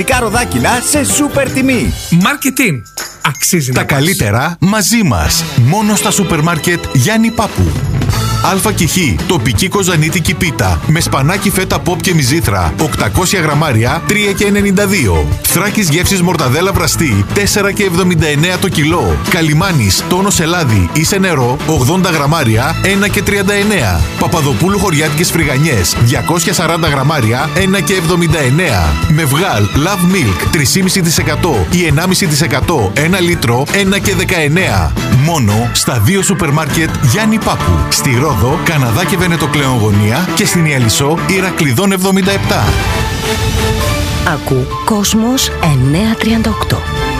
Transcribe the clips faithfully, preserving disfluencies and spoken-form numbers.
Καροδάκιλα σε σούπερ τιμή. Μάρκετιν. Αξίζει. Τα καλύτερα μαζί μας. Μόνο στα σούπερ μάρκετ Γιάννη Πάπου. Α και Χ, τοπική κοζανίτικη πίτα με σπανάκι φέτα ποπ και μυζήθρα, οκτακόσια γραμμάρια, τρία και ενενήντα δύο. Θράκης γεύσης μορταδέλα βραστή, τέσσερα και εβδομήντα εννέα το κιλό. Καλιμάνης, τόνος ελάδι ή σε νερό, ογδόντα γραμμάρια, ένα και τριάντα εννέα. Παπαδοπούλου χωριάτικες φρυγανιές, διακόσια σαράντα γραμμάρια, ένα και εβδομήντα εννέα. Μευγάλ, Love Milk, τρία κόμμα πέντε τοις εκατό ή ενάμιση τοις εκατό, ένα λίτρο, ένα και δεκαεννέα. Μόνο στα δύο σούπερ μάρκετ Γιάννη Πάπου. Στη Ρόδο, Καναδά και Βενετοκλέον γωνία και στην Ιαλισσό Ηρακλειδών εβδομήντα επτά. Ακού Κόσμος εννιακόσια τριάντα οκτώ.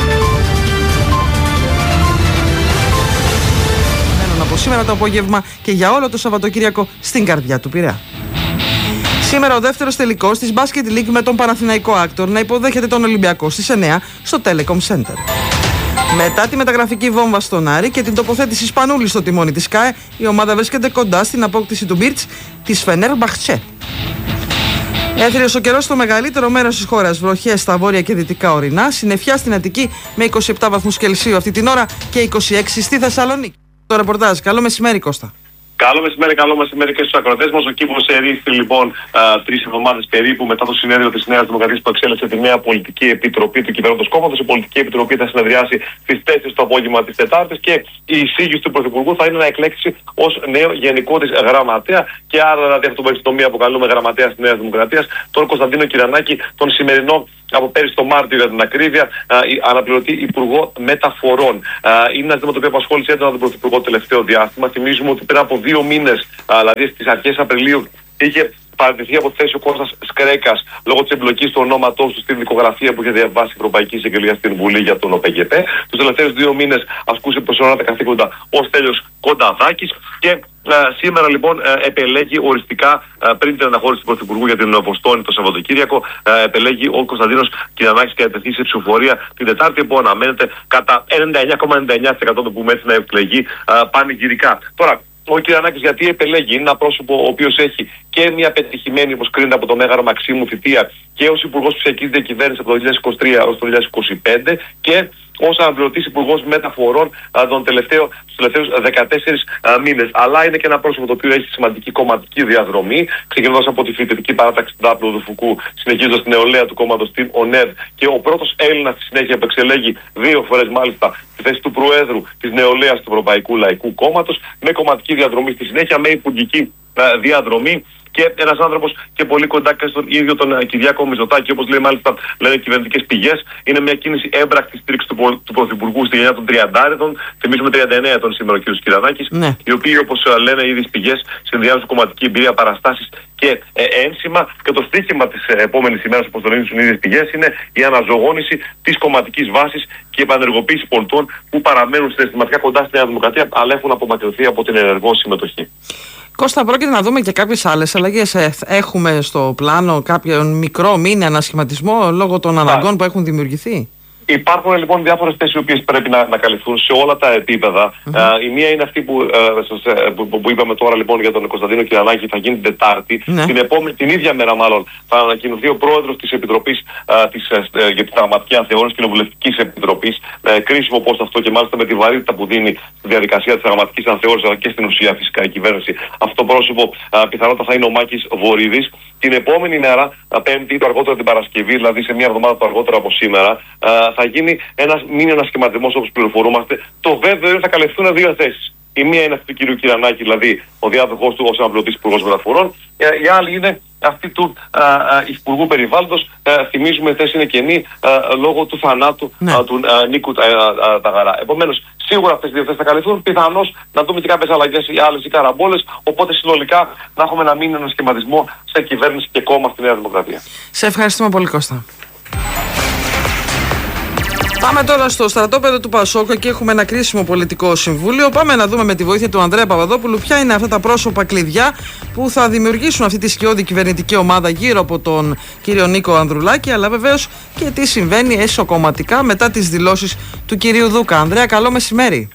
Από σήμερα το απόγευμα και για όλο το Σαββατοκύριακο στην καρδιά του Πειραιά. Σήμερα ο δεύτερος τελικός της Basket League με τον Παναθηναϊκό Άκτορ να υποδέχεται τον Ολυμπιακό στις εννέα στο Telecom Center. Μετά τη μεταγραφική βόμβα στον Άρη και την τοποθέτηση Σπανούλη στο τιμόνι της ΚΑΕ, η ομάδα βρίσκεται κοντά στην απόκτηση του Μπίρτς της Φενέρμπαχτσε. Έθριος ο καιρός στο μεγαλύτερο μέρος της χώρας. Βροχές στα βόρεια και δυτικά ορεινά. Συννεφιά στην Αττική με είκοσι επτά βαθμούς Κελσίου αυτή την ώρα και είκοσι έξι στη Θεσσαλονίκη. Το ρεπορτάζ. Καλό μεσημέρι, Κώστα. Καλό μεσημέρι, καλό μεσημέρι και στους ακροατές μας. Ο κύβος ερήφθη λοιπόν τρεις εβδομάδες περίπου μετά το συνέδριο της Νέας Δημοκρατίας που εξέλεξε τη νέα πολιτική επιτροπή του κυβερνώντος κόμματος. Η πολιτική επιτροπή θα συνεδριάσει στις τέσσερις το απόγευμα της Τετάρτης και η εισήγηση του Πρωθυπουργού θα είναι να εκλέξει ως νέο γενικό της γραμματέα. Και άρα, δηλαδή, αυτό που στην αποκαλούμε γραμματέα της Νέας Δημοκρατίας, τον Κωνσταντίνο Κυρανάκη, τον σημερινό από πέρυσι το Μάρτιο για την ακρίβεια, αναπληρωτή Υπουργό Μεταφορών. Είναι ένα ζήτημα το οποίο απασχόλησε έντονα τον Πρωθυπουργό το τελευταίο διάστημα. Θυμίζουμε ότι πριν από δύο μήνες, δηλαδή στις αρχές Απριλίου, είχε παραιτηθεί από τη θέση ο Κώστας Σκρέκας λόγω της εμπλοκής του ονόματός του στην δικογραφία που είχε διαβάσει η Ευρωπαϊκή Εισαγγελία στην Βουλή για τον ΟΠΕΚΕΠΕ. Τους τελευταίους δύο μήνες ασκούσε προσωρινά τα καθήκοντα ο Στέλιος Κονταδάκης και Uh, σήμερα λοιπόν uh, επελέγει οριστικά uh, πριν την αναχώρηση του Πρωθυπουργού για την Βοστόνη το Σαββατοκύριακο, uh, επελέγει ο Κωνσταντίνος Κυρανάκης και τεθεί σε ψηφοφορία την Τετάρτη που αναμένεται κατά ενενήντα εννέα κόμμα ενενήντα εννέα τοις εκατό το πούμε έτσι να εκλεγεί uh, πανηγυρικά. Τώρα, ο Κυρανάκης γιατί επελέγει? Είναι ένα πρόσωπο ο οποίος έχει και μια πετυχημένη, όπως κρίνεται από τον Μέγαρο Μαξίμου, θητεία και ως Υπουργός Ψηφιακής Διακυβέρνησης από το δύο χιλιάδες είκοσι τρία έως το δύο χιλιάδες είκοσι πέντε και ως αναπληρωτής Υπουργός Μεταφορών τον τελευταίο, στους τελευταίους δεκατέσσερις μήνες. Αλλά είναι και ένα πρόσωπο το οποίο έχει σημαντική κομματική διαδρομή, ξεκινώντας από τη φοιτητική παράταξη του Δάπλου του Φουκού, συνεχίζοντας την νεολαία του κόμματος στην ΟΝΕΔ και ο πρώτος Έλληνας στη συνέχεια που εξελέγει δύο φορές μάλιστα τη θέση του Προέδρου της νεολαίας του Ευρωπαϊκού Λαϊκού Κόμματος, με κομματική διαδρομή στη συνέχεια, με υπουργική διαδρομή. Και ένας άνθρωπος και πολύ κοντά και στον ίδιο τον Κυριάκο Μητσοτάκη, όπως λέει μάλιστα λένε κυβερνητικές πηγές, είναι μια κίνηση έμπρακτη στήριξη του, του Πρωθυπουργού στη γενιά των τριαντάριδων. Θυμίζουμε τριάντα εννέα ετών σήμερα ο κ. Κυρανάκης, ναι. Οι οποίοι, όπως λένε ήδη πηγές, συνδυάζουν κομματική εμπειρία, παραστάσεις και ε, ένσημα. Και το στίχημα της ε, επόμενης ημέρας, όπως το λένε οι ίδιες πηγές, είναι η αναζωογόνηση της κομματικής βάσης και η επανεργοποίηση πολιτών που παραμένουν συναισθηματικά κοντά στη Νέα Δημοκρατία, αλλά έχουν απομακρυνθεί από την ενεργό συμμετοχή. Κώστα, πρόκειται να δούμε και κάποιες άλλες αλλαγές. Έχουμε στο πλάνο κάποιον μικρό μήνυ ανασχηματισμό λόγω των αναγκών που έχουν δημιουργηθεί? Υπάρχουν λοιπόν διάφορες θέσεις οι οποίες πρέπει να, να καλυφθούν σε όλα τα επίπεδα. Mm-hmm. Uh, η μία είναι αυτή που, uh, που, που είπαμε τώρα λοιπόν για τον Κωνσταντίνο Κυρανάκη, θα γίνει την Τετάρτη. Mm-hmm. Την, επόμενη, την ίδια μέρα μάλλον θα ανακοινωθεί ο πρόεδρος της Επιτροπής uh, της, uh, για την Πραγματική Ανθεώρηση Κοινοβουλευτικής Επιτροπής. Uh, κρίσιμο πόστο αυτό και μάλιστα με τη βαρύτητα που δίνει στη διαδικασία της Πραγματικής Ανθεώρησης, αλλά και στην ουσία φυσικά η κυβέρνηση. Αυτό το πρόσωπο uh, πιθανότατα θα είναι ο Μάκης Βορίδης. Την επόμενη μέρα, Πέμπτη ή το αργότερο την Παρασκευή, δηλαδή σε μια εβδομάδα το αργότερο από σήμερα, θα γίνει ένας μήνυ ανασχηματισμός όπως πληροφορούμαστε. Το βέβαιο είναι ότι θα καλυφθούν δύο θέσεις. Η μία είναι αυτή του κ. Κυρανάκη, δηλαδή ο διάδοχός του ως αναπληρωτής Υπουργός Μεταφορών. Η άλλη είναι αυτή του α, α, Υπουργού Περιβάλλοντος. Α, θυμίζουμε η θέση είναι κενή α, λόγω του θανάτου ναι. α, του α, Νίκου Ταγαρά. Επομένως, σίγουρα αυτές οι δύο θέσεις θα καλυφθούν. Πιθανώς να δούμε και κάποιες αλλαγές ή άλλες ή καραμπόλες. Οπότε συνολικά να έχουμε ένα μήνυμα σχηματισμό σε κυβέρνηση και κόμμα στη Νέα Δημοκρατία. Σε ευχαριστούμε πολύ, Κώστα. Πάμε τώρα στο στρατόπεδο του Πασόκ και έχουμε ένα κρίσιμο πολιτικό συμβούλιο. Πάμε να δούμε με τη βοήθεια του Ανδρέα Παπαδόπουλου ποια είναι αυτά τα πρόσωπα κλειδιά που θα δημιουργήσουν αυτή τη σκιώδη κυβερνητική ομάδα γύρω από τον κύριο Νίκο Ανδρουλάκη, αλλά βεβαίως και τι συμβαίνει εσωκομματικά μετά τις δηλώσεις του κυρίου Δούκα. Ανδρέα, καλό μεσημέρι. Καλό μεσημέρι.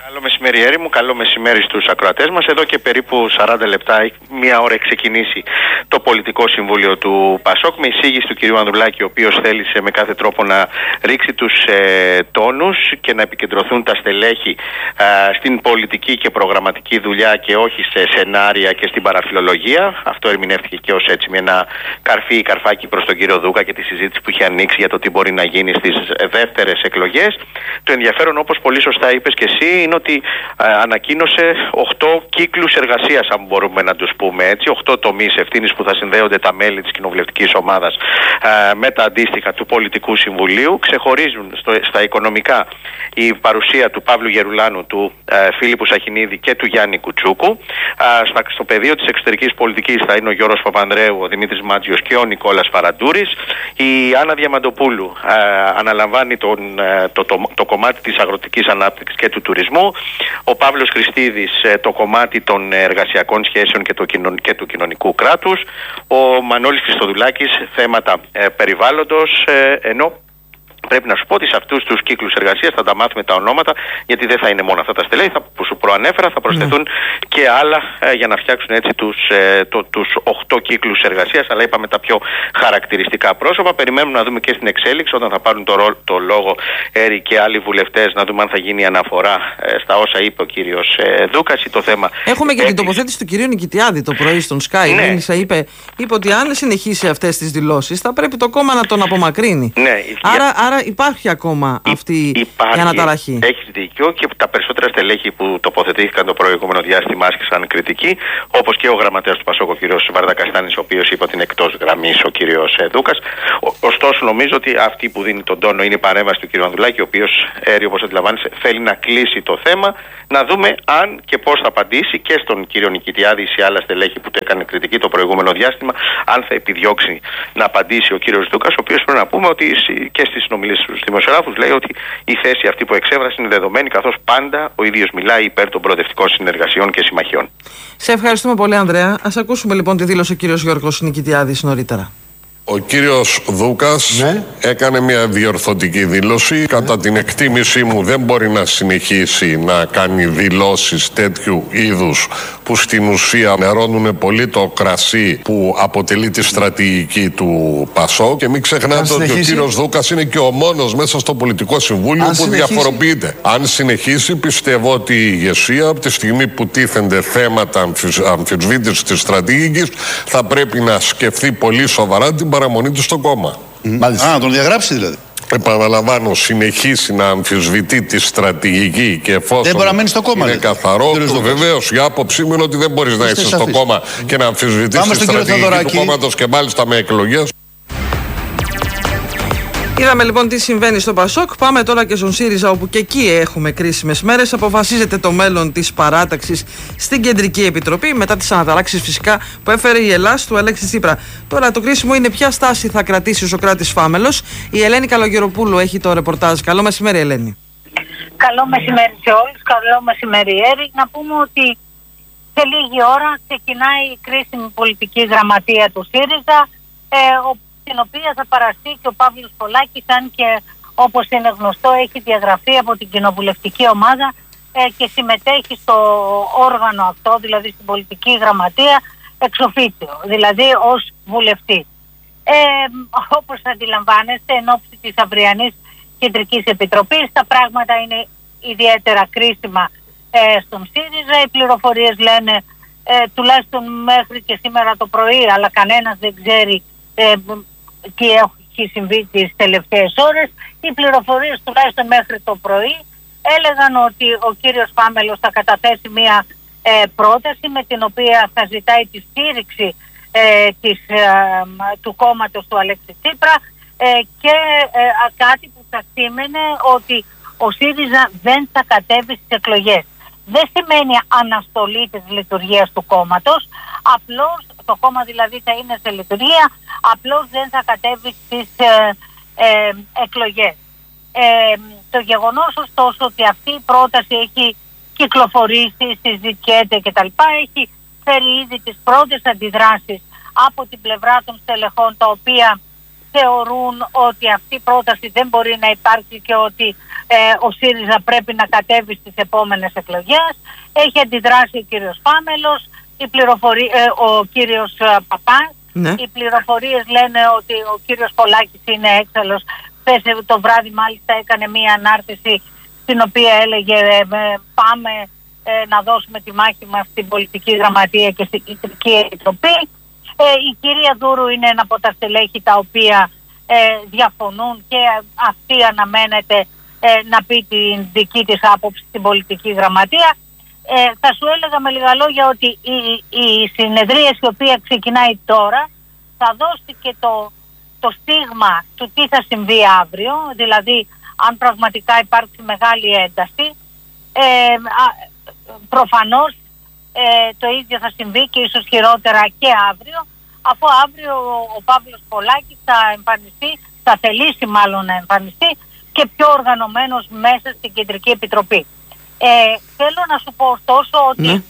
μεσημέρι, Έρη μου. Καλό μεσημέρι στους ακροατές μας. Εδώ και περίπου σαράντα λεπτά, μία ώρα, έχει ξεκινήσει το Πολιτικό Συμβούλιο του ΠΑΣΟΚ με εισήγηση του κυρίου Ανδρουλάκη, ο οποίος θέλησε με κάθε τρόπο να ρίξει τους ε, τόνους και να επικεντρωθούν τα στελέχη ε, στην πολιτική και προγραμματική δουλειά και όχι σε σενάρια και στην παραφιλολογία. Αυτό ερμηνεύτηκε και ως έτσι με ένα καρφί ή καρφάκι προς τον κύριο Δούκα και τη συζήτηση που είχε ανοίξει για το τι μπορεί να γίνει στις δεύτερες εκλογές. Το ενδιαφέρον, όπως πολύ σωστά είπες και εσύ, είναι ότι ε, ανακοίνωσε οκτώ κύκλους εργασίας, αν μπορούμε να τους πούμε έτσι, οκτώ τομείς ευθύνης που θα συνδέονται τα μέλη της κοινοβουλευτικής ομάδας ε, με τα αντίστοιχα του Πολιτικού Συμβουλίου. Ξεχωρίζουν στο, στα οικονομικά η παρουσία του Παύλου Γερουλάνου, του ε, Φίλιππου Σαχινίδη και του Γιάννη Κουτσούκου. Ε, στα, στο πεδίο της εξωτερικής πολιτικής θα είναι ο Γιώργος Παπανδρέου, ο Δημήτρης Μάτζιος και ο Νικόλας Φαραντούρης. Η Άννα Διαμαντοπούλου ε, αναλαμβάνει τον, ε, το, το, το κομμάτι της αγροτικής ανάπτυξης και του τουρισμού. Ο Παύλος Χριστίδης ε, το κομμάτι των εργασιακών σχέσεων και, το, και του κοινωνικού κράτους. Ο Μανώλης Χριστοδουλάκης θέματα ε, περιβάλλοντος, ε, ενώ πρέπει να σου πω ότι σε αυτούς τους κύκλους εργασίας θα τα μάθουμε τα ονόματα, γιατί δεν θα είναι μόνο αυτά τα στελέχη που σου προανέφερα, θα προσθεθούν mm. και άλλα ε, για να φτιάξουν έτσι τους, ε, το, τους οκτώ κύκλους εργασίας, αλλά είπαμε τα πιο χαρακτηριστικά πρόσωπα. Περιμένουμε να δούμε και στην εξέλιξη, όταν θα πάρουν το, ρο, το λόγο Έρη και άλλοι βουλευτές, να δούμε αν θα γίνει αναφορά ε, στα όσα είπε ο κύριος ε, Δούκας ή το θέμα. Έχουμε και ε, την τοποθέτηση του κυρίου Νικητιάδη το πρωί στον Sky. Ναι. Μήνυσα, είπε, είπε ότι αν συνεχίσει αυτές τις δηλώσεις θα πρέπει το κόμμα να τον απομακρύνει. Ναι, άρα, για... άρα υπάρχει ακόμα αυτή υπάρχει, η αναταραχή. Έχεις δίκιο, και τα περισσότερα στελέχη που τοποθετήθηκαν το προηγούμενο διάστημα άσκησαν κριτική, όπως και ο γραμματέας του ΠΑΣΟΚ, ο κ. Βαρδακαστάνης, ο οποίος είπε ότι είναι εκτός γραμμής ο κ. Δούκας. Ωστόσο, νομίζω ότι αυτή που δίνει τον τόνο είναι η παρέμβαση του κ. Ανδρουλάκη, ο οποίος, Έρη, όπως αντιλαμβάνεσαι, θέλει να κλείσει το θέμα, να δούμε αν και πώς θα απαντήσει και στον κ. Νικητιάδη ή σε άλλα στελέχη που του έκανε κριτική το προηγούμενο διάστημα, αν θα επιδιώξει να απαντήσει ο κ. Δούκας, ο οποίος πρέπει να πούμε ότι και στις συνομιλίες στους δημοσιογράφους λέει ότι η θέση αυτή που εξέφρασε είναι δεδομένη, καθώς πάντα ο ίδιος μιλάει υπέρ των προοδευτικών συνεργασιών και συμμαχιών. Σε ευχαριστούμε πολύ, Ανδρέα. Ας ακούσουμε λοιπόν τη δήλωση ο κύριος Γιώργος Νικητιάδης νωρίτερα. Ο κύριος Δούκας ναι. έκανε μια διορθωτική δήλωση. Κατά την εκτίμησή μου δεν μπορεί να συνεχίσει να κάνει δηλώσεις τέτοιου είδους που στην ουσία νερώνουν πολύ το κρασί που αποτελεί τη στρατηγική του ΠΑΣΟΚ. Και μην ξεχνάτε ότι ο κύριος Δούκας είναι και ο μόνος μέσα στο Πολιτικό Συμβούλιο Αν που συνεχίσει. διαφοροποιείται. Αν συνεχίσει, πιστεύω ότι η ηγεσία από τη στιγμή που τίθενται θέματα αμφισβήτησης της στρατηγικής θα πρέπει να σκεφτεί πολύ σοβαρά την παραμονή του στο κόμμα. Μάλιστα. Α, να τον διαγράψει δηλαδή. Επαναλαμβάνω, συνεχίσει να αμφισβητεί τη στρατηγική και εφόσον δεν μπορεί να μένει στο κόμμα, είναι λέτε. καθαρό, βεβαίως η άποψή μου είναι ότι δεν μπορείς να είσαι στο κόμμα και να αμφισβητείς τη στρατηγική του κόμματος και μάλιστα με εκλογές. Είδαμε λοιπόν τι συμβαίνει στο ΠΑΣΟΚ. Πάμε τώρα και στον ΣΥΡΙΖΑ, όπου και εκεί έχουμε κρίσιμες μέρες. Αποφασίζεται το μέλλον της παράταξης στην Κεντρική Επιτροπή μετά τις αναταράξεις φυσικά που έφερε η Ελλάς του Αλέξη Τσίπρα. Τώρα το κρίσιμο είναι ποια στάση θα κρατήσει ο Σωκράτης Φάμελος. Η Ελένη Καλογεροπούλου έχει το ρεπορτάζ. Καλό μεσημέρι, Ελένη. Καλό μεσημέρι σε όλους. Καλό μεσημέρι, Έρη. Να πούμε ότι σε λίγη ώρα ξεκινάει η κρίσιμη πολιτική γραμματεία του ΣΥΡΙΖΑ. Ε, ο την οποία θα παραστεί και ο Παύλος Πολάκης, αν και όπως είναι γνωστό έχει διαγραφεί από την κοινοβουλευτική ομάδα ε, και συμμετέχει στο όργανο αυτό, δηλαδή στην πολιτική γραμματεία εξ οφίτσιο, δηλαδή ως βουλευτής. Ε, όπως αντιλαμβάνεστε, εν ώψη της αυριανής Κεντρικής Επιτροπής τα πράγματα είναι ιδιαίτερα κρίσιμα ε, στον ΣΥΡΙΖΑ. Οι πληροφορίες λένε ε, τουλάχιστον μέχρι και σήμερα το πρωί, αλλά κανένας δεν ξέρει ε, τι έχει συμβεί τις τελευταίες ώρες. Οι πληροφορίες τουλάχιστον μέχρι το πρωί έλεγαν ότι ο κύριος Φάμελος θα καταθέσει μια ε, πρόταση με την οποία θα ζητάει τη στήριξη ε, της, ε, του κόμματος του Αλέξη Τσίπρα ε, και ε, κάτι που θα σήμαινε ότι ο ΣΥΡΙΖΑ δεν θα κατέβει στις εκλογές. Δεν σημαίνει αναστολή της λειτουργίας του κόμματος, απλώς το κόμμα δηλαδή θα είναι σε λειτουργία, απλώς δεν θα κατέβει στις ε, ε, εκλογές. Ε, το γεγονός ωστόσο ότι αυτή η πρόταση έχει κυκλοφορήσει, συζητιέται κτλ. Έχει φέρει ήδη τις πρώτες αντιδράσεις από την πλευρά των στελεχών, τα οποία θεωρούν ότι αυτή η πρόταση δεν μπορεί να υπάρξει και ότι ε, ο ΣΥΡΙΖΑ πρέπει να κατέβει στις επόμενες εκλογές. Έχει αντιδράσει ο κύριος Φάμελος, η πληροφορία, ε, ο κύριος ε, Παπάς. Ναι. Οι πληροφορίες λένε ότι ο κύριος Πολάκης είναι έξαλλος. Χθες το βράδυ μάλιστα έκανε μία ανάρτηση στην οποία έλεγε ε, πάμε ε, να δώσουμε τη μάχη μας στην πολιτική γραμματεία και στην κεντρική επιτροπή. Ε, η κυρία Δούρου είναι ένα από τα στελέχη τα οποία ε, διαφωνούν και αυτή αναμένεται ε, να πει την δική της άποψη στην πολιτική γραμματεία. Ε, θα σου έλεγα με λίγα λόγια ότι η, η συνεδρίαση η οποία ξεκινάει τώρα θα δώσει και το, το στίγμα του τι θα συμβεί αύριο, δηλαδή αν πραγματικά υπάρξει μεγάλη ένταση. Ε, α, προφανώς ε, το ίδιο θα συμβεί και ίσως χειρότερα και αύριο, αφού αύριο ο, ο Παύλος Πολάκης θα εμφανιστεί, θα θελήσει μάλλον να εμφανιστεί και πιο οργανωμένος μέσα στην Κεντρική Επιτροπή. Ε, θέλω να σου πω ωστόσο ότι ναι.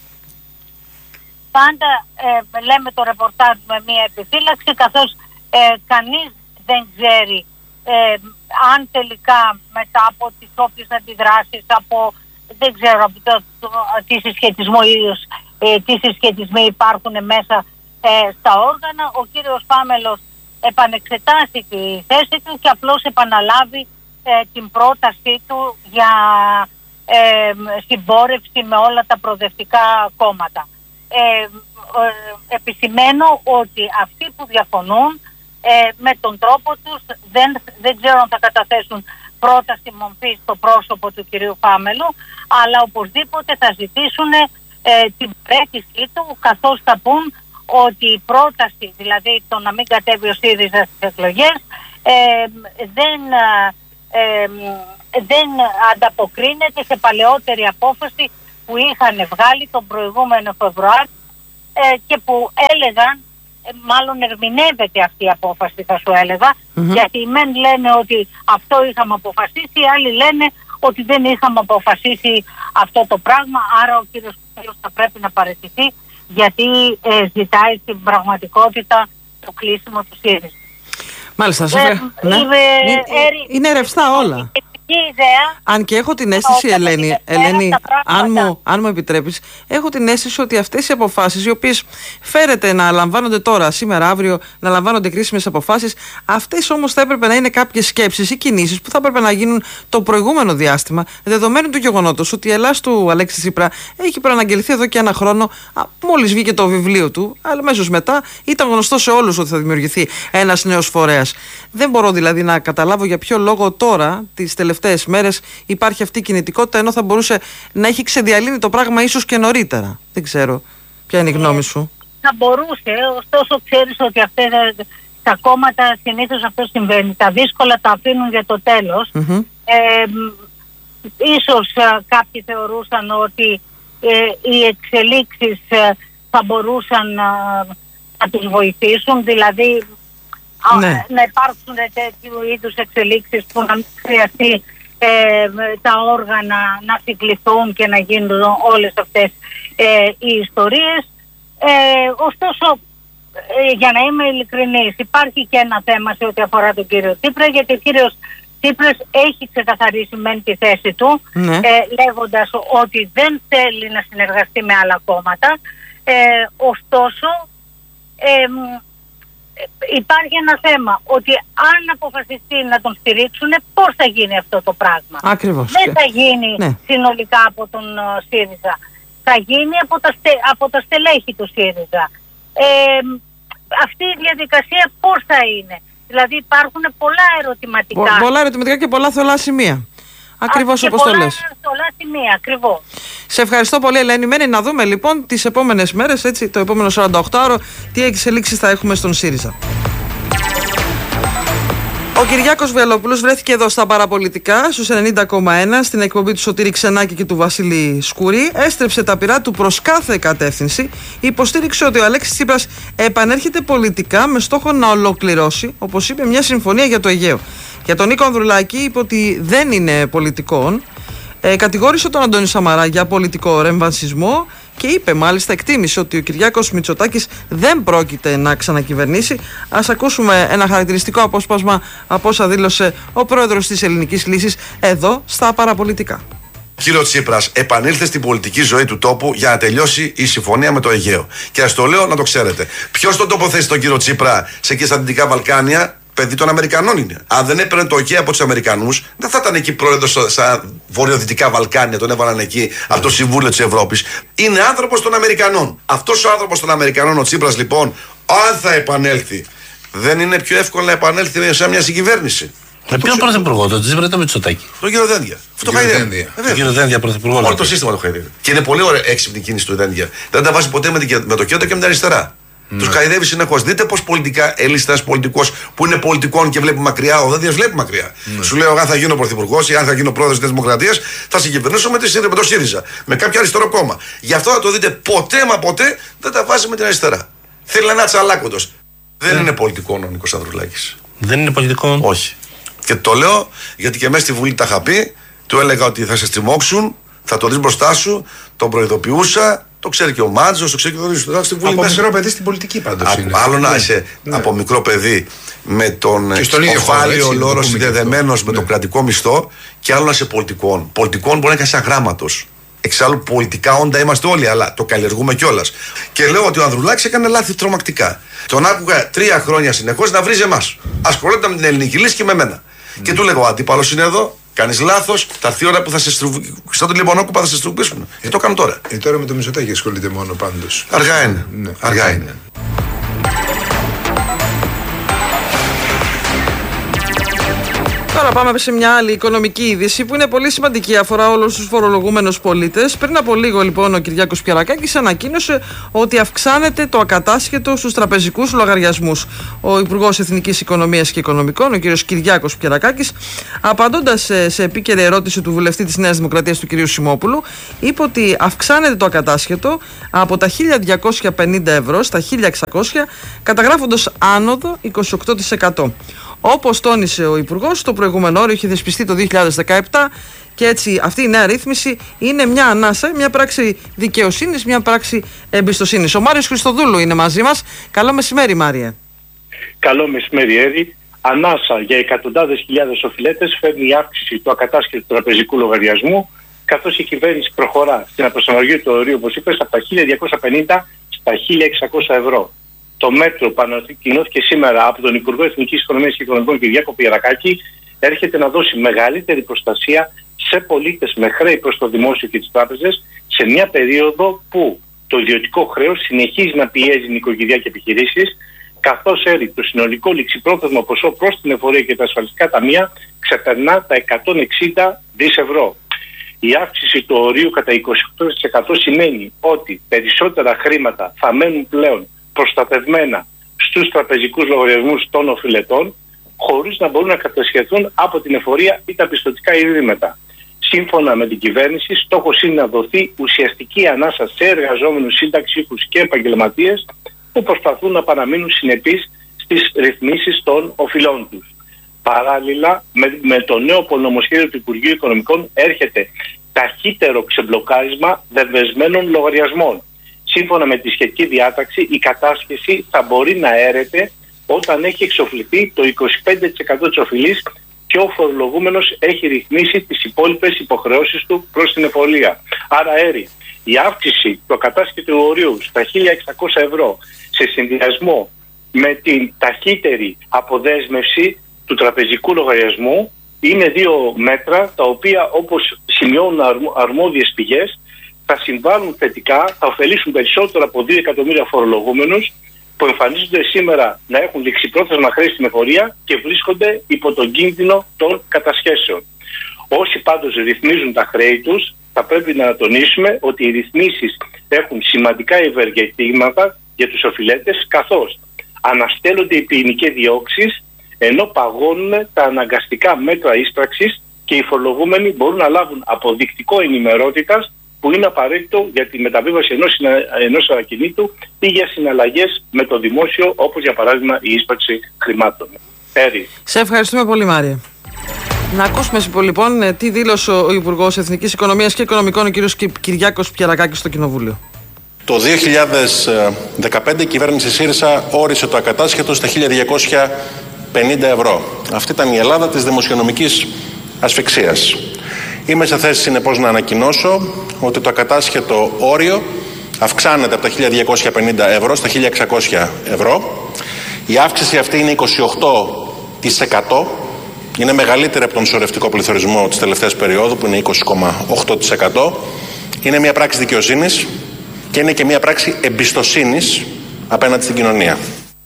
πάντα ε, λέμε το ρεπορτάζ με μία επιφύλαξη, καθώς ε, κανείς δεν ξέρει ε, αν τελικά μετά από τις όποιες αντιδράσεις, από δεν ξέρω από το, το, τι συσχετισμό ίδιος, ε, τι συσχετισμοί υπάρχουν μέσα ε, στα όργανα, ο κύριος Φάμελος επανεξετάσει τη θέση του και απλώς επαναλάβει ε, την πρότασή του για ε, συμπόρευση με όλα τα προοδευτικά κόμματα. Ε, ε, επισημαίνω ότι αυτοί που διαφωνούν ε, με τον τρόπο τους δεν, δεν ξέρω αν θα καταθέσουν πρόταση μορφή στο πρόσωπο του κυρίου Φάμελου, αλλά οπωσδήποτε θα ζητήσουν ε, την πρέτησή του, καθώς θα πούν ότι η πρόταση, δηλαδή το να μην κατέβει ο ΣΥΡΙΖΑ στις εκλογές, ε, δεν, ε, δεν ανταποκρίνεται σε παλαιότερη απόφαση που είχαν βγάλει τον προηγούμενο Φεβρουάριο ε, και που έλεγαν, ε, μάλλον ερμηνεύεται αυτή η απόφαση θα σου έλεγα, mm-hmm. γιατί οι μεν λένε ότι αυτό είχαμε αποφασίσει, οι άλλοι λένε ότι δεν είχαμε αποφασίσει αυτό το πράγμα, άρα ο κύριος Φάμελος θα πρέπει να παραιτηθεί, γιατί ε, ζητάει στην πραγματικότητα το κλείσιμο του ΣΥΡΙΖΑ. Μάλιστα, σε ε, ναι. είναι, είναι ρευστά όλα. Ιδέα. Αν και έχω την αίσθηση, Ελένη, Ελένη αν, μου, αν μου επιτρέπεις, έχω την αίσθηση ότι αυτές οι αποφάσεις, οι οποίες φέρεται να λαμβάνονται τώρα, σήμερα, αύριο, να λαμβάνονται κρίσιμες αποφάσεις, αυτές όμως θα έπρεπε να είναι κάποιες σκέψεις ή κινήσεις που θα έπρεπε να γίνουν το προηγούμενο διάστημα, δεδομένου του γεγονότος ότι η Ελλάς του Αλέξη Τσίπρα έχει προαναγγελθεί εδώ και ένα χρόνο, μόλις βγήκε το βιβλίο του, αλλά αμέσως μετά ήταν γνωστό σε όλους ότι θα δημιουργηθεί ένας νέος φορέας. Δεν μπορώ δηλαδή να καταλάβω για ποιο λόγο τώρα, τις τελευταίες μέρες, υπάρχει αυτή η κινητικότητα, ενώ θα μπορούσε να έχει ξεδιαλύνει το πράγμα ίσως και νωρίτερα. Δεν ξέρω. Ποια είναι η γνώμη σου? Θα μπορούσε, ωστόσο ξέρεις ότι αυτές τα κόμματα συνήθως αυτό συμβαίνει. Τα δύσκολα τα αφήνουν για το τέλος. Mm-hmm. Ε, ίσως κάποιοι θεωρούσαν ότι ε, οι εξελίξεις ε, θα μπορούσαν ε, να τους βοηθήσουν, δηλαδή ναι. να υπάρξουν τέτοιου είδους εξελίξεις που να μην χρειαστεί ε, τα όργανα να συγκληθούν και να γίνουν όλες αυτές ε, οι ιστορίες. Ε, ωστόσο, ε, για να είμαι ειλικρινής, υπάρχει και ένα θέμα σε ό,τι αφορά τον κύριο Τσίπρα, γιατί ο κύριος Τσίπρας έχει ξεκαθαρίσει μεν τη θέση του, ναι. ε, λέγοντας ότι δεν θέλει να συνεργαστεί με άλλα κόμματα. Ε, ωστόσο, ε, υπάρχει ένα θέμα, ότι αν αποφασιστεί να τον στηρίξουν, πώς θα γίνει αυτό το πράγμα? Ακριβώς. Δεν θα γίνει ναι. συνολικά από τον uh, ΣΥΡΙΖΑ. Θα γίνει από τα, στε, από τα στελέχη του ΣΥΡΙΖΑ. Ε, αυτή η διαδικασία πώς θα είναι? Δηλαδή υπάρχουν πολλά ερωτηματικά. Πο, πολλά ερωτηματικά και πολλά θολά σημεία. Ακριβώς όπως το λες. Πολλά σημεία, ακριβώς. Σε ευχαριστώ πολύ, Ελένη. Μένει να δούμε λοιπόν τις επόμενες μέρες, έτσι, το επόμενο σαρανταοκτάωρο, τι εξελίξεις θα έχουμε στον ΣΥΡΙΖΑ. Ο Κυριάκος Βελόπουλος βρέθηκε εδώ στα παραπολιτικά, στους ενενήντα κόμμα ένα, στην εκπομπή του Σωτήρη Ξενάκη και του Βασίλη Σκουρή. Έστρεψε τα πυρά του προς κάθε κατεύθυνση. Υποστήριξε ότι ο Αλέξης Τσίπρας επανέρχεται πολιτικά με στόχο να ολοκληρώσει, όπως είπε, μια συμφωνία για το Αιγαίο. Για τον Νίκο Ανδρουλάκη είπε ότι δεν είναι πολιτικών. Ε, κατηγόρησε τον Αντώνη Σαμαρά για πολιτικό ρεμβανσισμό και είπε, μάλιστα, εκτίμησε ότι ο Κυριάκος Μητσοτάκης δεν πρόκειται να ξανακυβερνήσει. Ας ακούσουμε ένα χαρακτηριστικό απόσπασμα από όσα δήλωσε ο πρόεδρος της Ελληνικής Λύσης εδώ στα Παραπολιτικά. Κύριο Τσίπρας επανήλθε στην πολιτική ζωή του τόπου για να τελειώσει η συμφωνία με το Αιγαίο. Και ας το λέω να το ξέρετε. Ποιος τον τοποθέτησε τον κύριο Τσίπρα σε εκεί στα Δυτικά Βαλκάνια? Παιδί των Αμερικανών είναι. Αν δεν έπαιρνε το OK από τους Αμερικανούς, δεν θα ήταν εκεί πρόεδρος στα βορειοδυτικά Βαλκάνια. Τον έβαλαν εκεί από το Συμβούλιο της Ευρώπης. Είναι άνθρωπος των Αμερικανών. Αυτός ο άνθρωπος των Αμερικανών, ο Τσίπρας, λοιπόν, αν θα επανέλθει, δεν είναι πιο εύκολο να επανέλθει σε μια συγκυβέρνηση? Με ποιον πρωθυπουργό, τον Τσίπρα ή τον Μητσοτάκη? Τον κύριο Δένδια. Αυτό το χαϊδεύει. Τον κύριο Δένδια πρωθυπουργό. Όλο το σύστημα το χαϊδεύει. Και είναι πολύ ωραία έξυπνη κίνηση του Δένδια. Δεν τα βάζει ποτέ με το κέντρο και με την αριστερά. Mm. Τους χαϊδεύει συνεχώς. Δείτε πως πολιτικά έλυσε ένας πολιτικός που είναι πολιτικών και βλέπει μακριά. Ο Δένδιας βλέπει μακριά. Mm. Σου λέω, αν θα γίνω πρωθυπουργός ή αν θα γίνω πρόεδρος της Δημοκρατίας, θα συγκυβερνήσω με, με το ΣΥΡΙΖΑ. Με κάποιο αριστερό κόμμα. Γι' αυτό θα το δείτε ποτέ μα ποτέ δεν τα βάζει με την αριστερά. Θέλει ένα τσαλάκοντος. Δεν mm. είναι πολιτικό ο Νίκος Ανδρουλάκης. Δεν είναι πολιτικό. Όχι. Και το λέω γιατί και μέσα στη Βουλή τα είχα πει, του έλεγα ότι θα σε στριμώξουν, θα το δεις μπροστά σου, τον προειδοποιούσα, το ξέρει και ο Μάτζος, το ξέρει και ο Δόνης στη Βουλή. Από μέσα. μικρό παιδί στην πολιτική πάντως Α, είναι. Άλλο να ναι. είσαι ναι. από μικρό παιδί με τον οφάλιο λόρο συνδεδεμένος με ναι. τον κρατικό μισθό και άλλο να είσαι πολιτικών. Πολιτικών μπορεί να είσαι αγράμματος. Εξάλλου πολιτικά όντα είμαστε όλοι, αλλά το καλλιεργούμε κιόλας. Και λέω ότι ο Ανδρουλάκης έκανε λάθη τρομακτικά. Τον άκουγα τρία χρόνια συνεχώς να βρίζει εμάς. Ασχολόταν με την ελληνική λύση και με μένα. Mm. Και του λέγω: ο αντίπαλος είναι εδώ, κάνεις λάθος, θα έρθει η ώρα που θα σε στρουβίσουν. Σαν τον Λιμονόκουπα θα σε στρουβίσουν. Και το κάνω τώρα. Ε, τώρα με το Μητσοτάκη ασχολείται μόνο πάντως. Αργά είναι. Ναι. Αργά, Αργά είναι. είναι. Τώρα πάμε σε μια άλλη οικονομική είδηση που είναι πολύ σημαντική, αφορά όλους τους φορολογούμενους πολίτες. Πριν από λίγο, λοιπόν, ο Κυριάκος Πιερακάκης ανακοίνωσε ότι αυξάνεται το ακατάσχετο στους τραπεζικούς λογαριασμούς. Ο Υπουργός Εθνικής Οικονομίας και Οικονομικών, ο κ. Κυριάκος Πιερακάκης, απαντώντας σε, σε επίκαιρη ερώτηση του βουλευτή της Νέας Δημοκρατίας, του κ. Σιμόπουλου, είπε ότι αυξάνεται το ακατάσχετο από τα χίλια διακόσια πενήντα ευρώ στα χίλια εξακόσια, καταγράφοντας άνοδο είκοσι οκτώ τοις εκατό. Όπως τόνισε ο Υπουργός, το προηγούμενο όριο είχε θεσπιστεί το δύο χιλιάδες δεκαεπτά και έτσι αυτή η νέα ρύθμιση είναι μια ανάσα, μια πράξη δικαιοσύνης, μια πράξη εμπιστοσύνης. Ο Μάριος Χριστοδούλου είναι μαζί μας. Καλό μεσημέρι, Μάριε. Καλό μεσημέρι, Έρη. Ανάσα για εκατοντάδες χιλιάδες οφειλέτες φέρνει η αύξηση του ακατάσχετου τραπεζικού λογαριασμού, καθώς η κυβέρνηση προχωρά στην απροσαρμογή του ορίου, όπως είπες, από τα χίλια διακόσια πενήντα στα χίλια εξακόσια ευρώ. Το μέτρο που ανακοινώθηκε σήμερα από τον Υπουργό Εθνικής Οικονομίας και Οικονομικών Κυριάκο Πιερακάκη έρχεται να δώσει μεγαλύτερη προστασία σε πολίτες με χρέη προς το δημόσιο και τις τράπεζες σε μια περίοδο που το ιδιωτικό χρέος συνεχίζει να πιέζει νοικοκυριά και επιχειρήσεις, καθώς έρει το συνολικό ληξιπρόθεσμο ποσό προς την εφορία και τα ασφαλιστικά ταμεία ξεπερνά τα εκατόν εξήντα δισεκατομμύρια ευρώ. Η αύξηση του ορίου κατά είκοσι οκτώ τοις εκατό σημαίνει ότι περισσότερα χρήματα θα μένουν πλέον προστατευμένα στους τραπεζικούς λογαριασμούς των οφειλετών, χωρίς να μπορούν να κατασχεθούν από την εφορία ή τα πιστωτικά ιδρύματα. Σύμφωνα με την κυβέρνηση, στόχος είναι να δοθεί ουσιαστική ανάσα σε εργαζόμενους, συνταξιούχους και επαγγελματίες που προσπαθούν να παραμείνουν συνεπείς στις ρυθμίσεις των οφειλών τους. Παράλληλα, με, με το νέο πολυνομοσχέδιο του Υπουργείου Οικονομικών έρχεται ταχύτερο ξεμπλοκάρισμα δεσμευμένων λογαριασμών. Σύμφωνα με τη σχετική διάταξη, η κατάσχεση θα μπορεί να έρεται όταν έχει εξοφληθεί το είκοσι πέντε τοις εκατό της οφειλής και ο φορολογούμενος έχει ρυθμίσει τις υπόλοιπες υποχρεώσεις του προς την εφορία. Άρα, έρει, η αύξηση του ακατάσχετου ορίου στα χίλια εξακόσια ευρώ σε συνδυασμό με την ταχύτερη αποδέσμευση του τραπεζικού λογαριασμού είναι δύο μέτρα τα οποία, όπως σημειώνουν αρμόδιες πηγές, θα συμβάλλουν θετικά, θα ωφελήσουν περισσότερο από δύο εκατομμύρια φορολογούμενους που εμφανίζονται σήμερα να έχουν ληξιπρόθεσμα χρέη στην εφορία και βρίσκονται υπό τον κίνδυνο των κατασχέσεων. Όσοι πάντως ρυθμίζουν τα χρέη τους, θα πρέπει να τονίσουμε ότι οι ρυθμίσεις έχουν σημαντικά ευεργετήματα για τους οφειλέτες, καθώς αναστέλλονται οι ποινικές διώξεις, ενώ παγώνουν τα αναγκαστικά μέτρα ίσπραξης και οι φορολογούμενοι μπορούν να λάβουν αποδεικτικό ενημερότητας που είναι απαραίτητο για τη μεταβίβαση ενός, ενός ακινήτου ή για συναλλαγές με το δημόσιο, όπως για παράδειγμα η ίσπραξη χρημάτων. Έρη. Σε ευχαριστούμε πολύ, Μάρια. Να ακούσουμε λοιπόν τι δήλωσε ο Υπουργός Εθνικής Οικονομίας και Οικονομικών, ο κ. Κυριάκος Πιερακάκης, στο Κοινοβούλιο. Το δύο χιλιάδες δεκαπέντε η κυβέρνηση ΣΥΡΙΖΑ όρισε το ακατάσχετο στα χίλια διακόσια πενήντα ευρώ. Αυτή ήταν η Ελλάδα της δημοσιονομικής ασφυξίας. Είμαι σε θέση συνεπώς να ανακοινώσω ότι το ακατάσχετο όριο αυξάνεται από τα χίλια διακόσια πενήντα ευρώ στα χίλια εξακόσια ευρώ. Η αύξηση αυτή είναι είκοσι οκτώ τοις εκατό. Είναι μεγαλύτερη από τον σωρευτικό πληθωρισμό της τελευταίας περίοδου που είναι είκοσι κόμμα οκτώ τοις εκατό. Είναι μια πράξη δικαιοσύνης και είναι και μια πράξη εμπιστοσύνης απέναντι στην κοινωνία.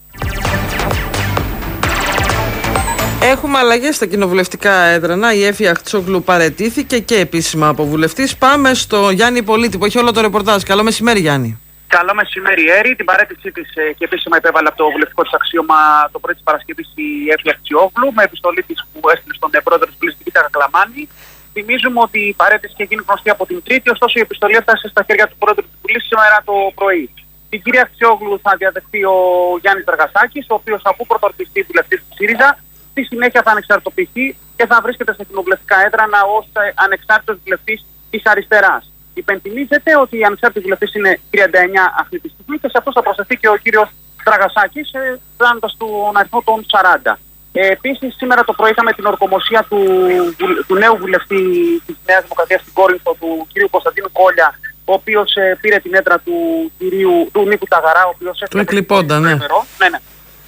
Έχουμε αλλαγές στα κοινοβουλευτικά έδρανα. Η Έφη Αχτσόγλου παραιτήθηκε και επίσημα από βουλευτής. Πάμε στο Γιάννη Πολίτη που έχει όλο το ρεπορτάζ. Καλό μεσημέρι, Γιάννη. Καλό μεσημέρι, Έρη. Την παρέτησή τη και επίσημα υπέβαλε από το βουλευτικό τη αξίωμα το πρωί τη Παρασκευή η Έφη Αχτσόγλου με επιστολή τη που έστειλε στον πρόεδρο τη Βουλή, την Κακλαμάνη. Θυμίζουμε ότι η παρέτηση είχε γίνει γνωστή από την Τρίτη, ωστόσο η επιστολή έφτασε στα χέρια του πρόεδρου τη Βουλή σήμερα το πρωί. Την κυρία Αχτσόγλου θα διαδεχθεί ο Γιάννης Δραγασάκης, ο οποίος αφού πρωτοορκιστεί βουλευτής του ΣΥΡΙΖΑ, στη συνέχεια θα ανεξαρτοποιηθεί και θα βρίσκεται στα κοινοβουλευτικά έδρανα ως ανεξάρτητος βουλευτής της αριστεράς. Υπενθυμίζεται ότι η ανεξάρτητη βουλευτής είναι τριάντα εννιά αυτή τη στιγμή και σε αυτό θα προσθεθεί και ο κύριος Δραγασάκης, φτάνοντας τον αριθμό των σαράντα. Ε, Επίσης, σήμερα το πρωί είχαμε την ορκομοσία του, του νέου βουλευτή της Νέας Δημοκρατίας στην Κόρινθο, του κύριου Κωνσταντίνου Κόλια, ο οποίος ε, πήρε την έδρα του, κυρίου, του Νίκου Ταγαρά, ο οποίος του εκλειπώντα, ναι. ναι, ναι.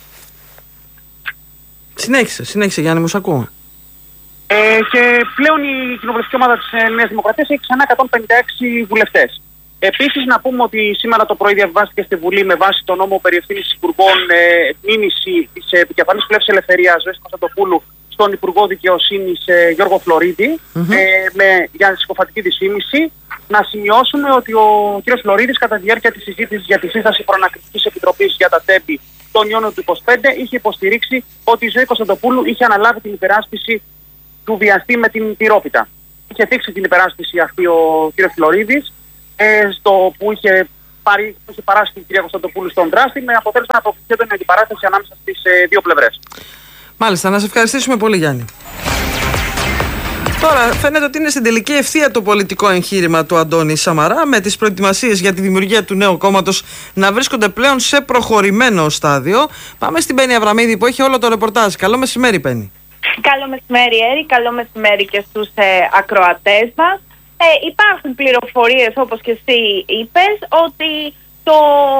Συνέχισε, συνέχισε Γιάννη, μου σ' ακούω. Ε, και πλέον η κοινοβουλευτική ομάδα της Νέας Δημοκρατίας έχει ξανά εκατόν πενήντα έξι βουλευτές. Επίσης, να πούμε ότι σήμερα το πρωί διαβάστηκε στη Βουλή με βάση τον νόμο περί ευθύνης υπουργών ε, μήνυση της επικεφαλής Πλεύσης Ελευθερίας Ζωής Κωνσταντοπούλου στον Υπουργό Δικαιοσύνης ε, Γιώργο Φλωρίδη mm-hmm. ε, με, για συκοφαντική δυσφήμιση. Να σημειώσουμε ότι ο κ. Φλωρίδης κατά τη διάρκεια της συζήτησης για τη σύσταση προανακριτικής επιτροπής για τα τέμπη τον Ιούνιο του είκοσι πέντε είχε υποστηρίξει ότι η Ζωή Κωνσταντοπούλου είχε αναλάβει την υπεράσπιση του βιαστή με την πυρόπιτα. Είχε θίξει την υπεράσπιση αυτή ο κ. Φλωρίδης, ε, στο που είχε, πάρει, είχε παράσει την κυρία Κωνσταντοπούλου στον δράστη, με αποτέλεσμα να προκληθεί την αντιπαράθεση ανάμεσα στις ε, δύο πλευρές. Μάλιστα, να σε ευχαριστήσουμε πολύ, Γιάννη. Τώρα, φαίνεται ότι είναι στην τελική ευθεία το πολιτικό εγχείρημα του Αντώνη Σαμαρά, με τις προετοιμασίες για τη δημιουργία του νέου κόμματος να βρίσκονται πλέον σε προχωρημένο στάδιο. Πάμε στην Πέννη Αβραμίδη που έχει όλο το ρεπορτάζ. Καλό μεσημέρι, Πέννη. Καλό μεσημέρι, Έρη. Καλό μεσημέρι και στους ε, ακροατές μας. Ε, υπάρχουν πληροφορίες, όπως και εσύ είπες, ότι το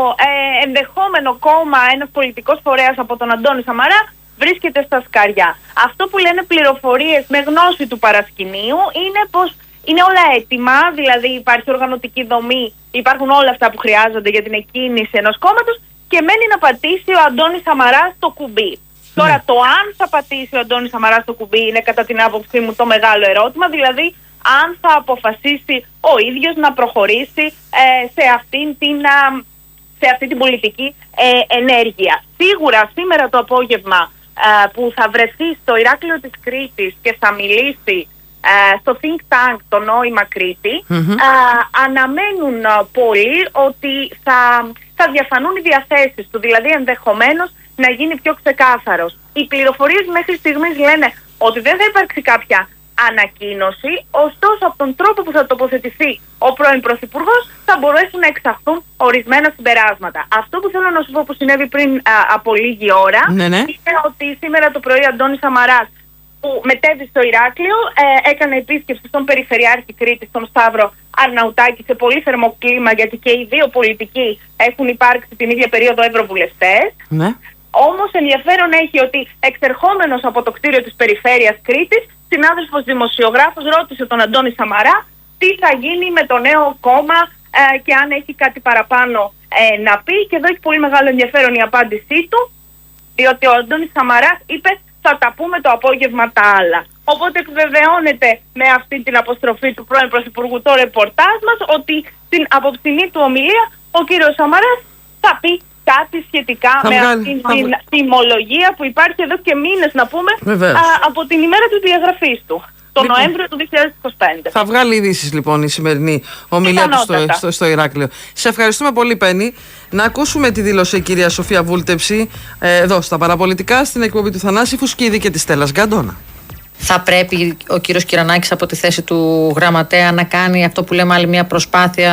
ε, ενδεχόμενο κόμμα, ένας πολιτικός φορέας από τον Αντώνη Σαμαρά, βρίσκεται στα σκαριά. Αυτό που λένε πληροφορίες με γνώση του παρασκηνίου είναι πως είναι όλα έτοιμα, δηλαδή υπάρχει οργανωτική δομή, υπάρχουν όλα αυτά που χρειάζονται για την εκκίνηση ενός κόμματος και μένει να πατήσει ο Αντώνης Σαμαράς το κουμπί. Mm. Τώρα το αν θα πατήσει ο Αντώνης Σαμαράς το κουμπί είναι κατά την άποψή μου το μεγάλο ερώτημα, δηλαδή αν θα αποφασίσει ο ίδιος να προχωρήσει ε, σε αυτήν την... Α, σε αυτή την πολιτική ε, ενέργεια. Σίγουρα σήμερα το απόγευμα ε, που θα βρεθεί στο Ηράκλειο της Κρήτης και θα μιλήσει ε, στο Think Tank το Νόημα Κρήτη, mm-hmm. ε, αναμένουν ε, πολλοί ότι θα, θα διαφανούν οι διαθέσεις του, δηλαδή ενδεχομένως να γίνει πιο ξεκάθαρος. Οι πληροφορίες μέχρι στιγμής λένε ότι δεν θα υπάρξει κάποια ανακοίνωση, ωστόσο από τον τρόπο που θα τοποθετηθεί ο πρώην Πρωθυπουργός θα μπορέσουν να εξαχθούν ορισμένα συμπεράσματα. Αυτό που θέλω να σου πω που συνέβη πριν α, από λίγη ώρα ναι, ναι. είναι ότι σήμερα το πρωί Αντώνης Σαμαράς που μετέβη στο Ηράκλειο ε, έκανε επίσκεψη στον Περιφερειάρχη Κρήτης, τον Σταύρο Αρναουτάκη, σε πολύ θερμό κλίμα, γιατί και οι δύο πολιτικοί έχουν υπάρξει την ίδια περίοδο ευρωβουλευτές. Ναι. Όμως ενδιαφέρον έχει ότι εξερχόμενος από το κτίριο της Περιφέρειας Κρήτης, συνάδελφος δημοσιογράφος ρώτησε τον Αντώνη Σαμαρά τι θα γίνει με το νέο κόμμα ε, και αν έχει κάτι παραπάνω ε, να πει. Και εδώ έχει πολύ μεγάλο ενδιαφέρον η απάντησή του, διότι ο Αντώνης Σαμαράς είπε θα τα πούμε το απόγευμα τα άλλα. Οπότε επιβεβαιώνεται με αυτή την αποστροφή του πρώην Πρωθυπουργού το ρεπορτάζ μας ότι στην απόψινή του ομιλία ο κύριος Σαμαράς θα πει κάτι σχετικά θα με βγάλει, αυτή την βγάλει. τιμολογία που υπάρχει εδώ και μήνες, να πούμε, α, από την ημέρα της διαγραφής του, τον λοιπόν, Νοέμβριο του δύο χιλιάδες είκοσι πέντε. Θα βγάλει ειδήσεις λοιπόν η σημερινή ομιλία του στο, στο, στο Ηράκλειο. Σε ευχαριστούμε πολύ, Πέννη. Να ακούσουμε τη δήλωση η κυρία Σοφία Βούλτεψη ε, εδώ στα Παραπολιτικά, στην εκπομπή του Θανάση Φουσκίδη και της Στέλλας Γκαντώνα. Θα πρέπει ο κύριος Κυρανάκης από τη θέση του γραμματέα να κάνει αυτό που λέμε άλλη μια προσπάθεια